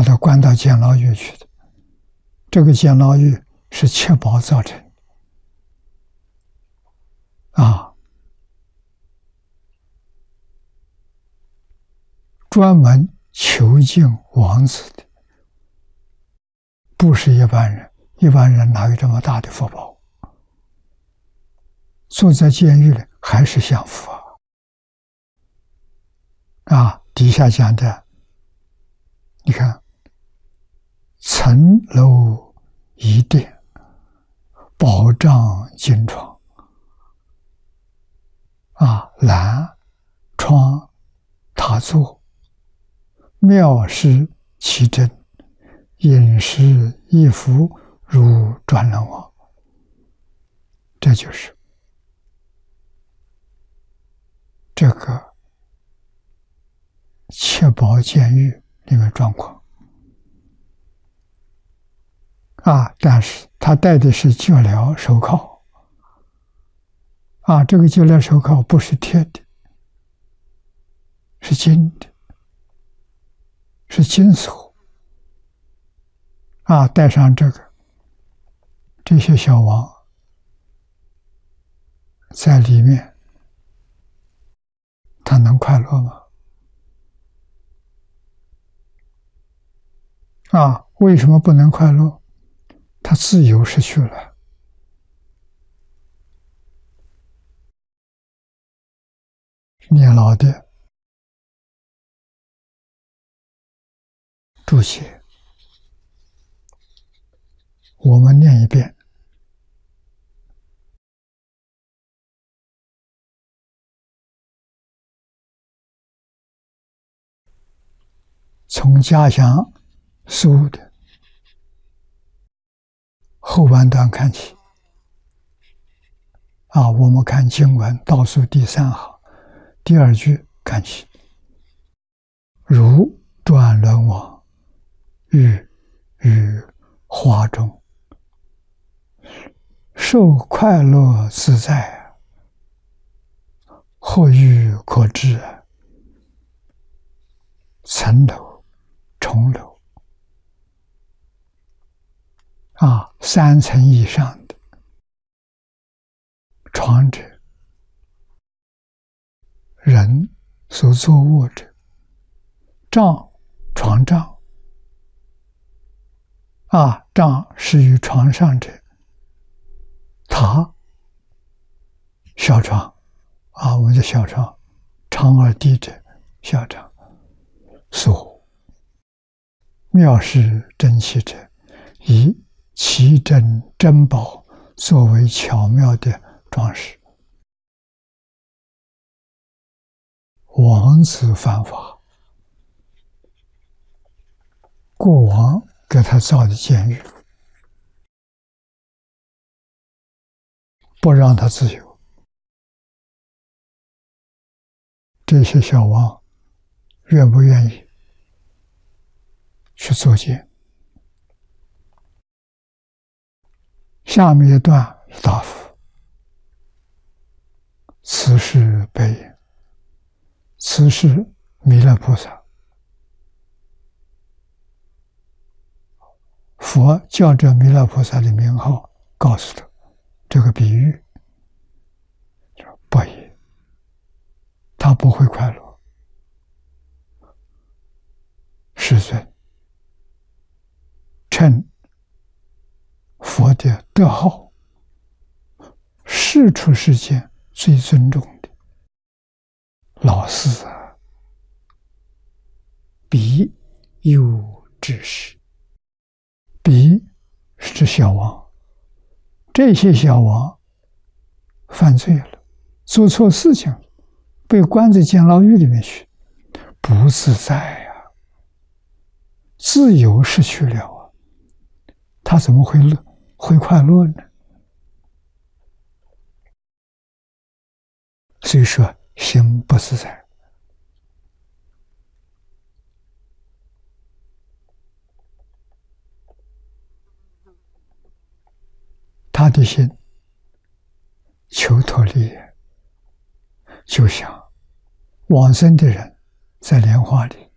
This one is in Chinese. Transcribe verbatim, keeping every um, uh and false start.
把他关到监牢狱去的。这个监牢狱是七宝造成的啊，专门囚禁王子的，不是一般人。一般人哪有这么大的福报？坐在监狱里还是享福啊！啊，底下讲的，你看，层楼一殿，宝帐金床，啊，栏窗塔座，妙事奇珍，饮食衣服如转轮王。这就是这个七宝监狱里面状况啊，但是他戴的是脚镣手铐啊，这个脚镣手铐不是铁的，是金的，是金属啊，戴上这个，这些小王在里面，他能快乐吗？啊，为什么不能快乐？他自由失去了。年老的注解，我们念一遍。从家乡书的后半段看起啊，我们看经文倒数第三行第二句看起，如转轮王欲于花中，受快乐自在，何欲可知？层楼重楼啊，三层以上的床者，人所坐卧者，帐床帐啊，帐是于床上者，榻小床啊，我们的小床，长而低者小床，所妙事珍奇者，以奇珍珍宝作为巧妙的装饰。王子犯法，国王给他造的监狱，不让他自由。这些小王愿不愿意去做监？下面一段是答复：此事悲言，此事弥勒菩萨，佛叫着弥勒菩萨的名号，告诉他这个比喻，不也，他不会快乐。世尊称佛的德号，世出世间最尊重的老师啊，彼有知识，彼是指小王，这些小王犯罪了，做错事情了，被关在监牢狱里面去，不自在呀、啊，自由失去了啊，他怎么会乐会快乐呢？所以说心不自在。他的心求脱离，就像往生的人在莲花里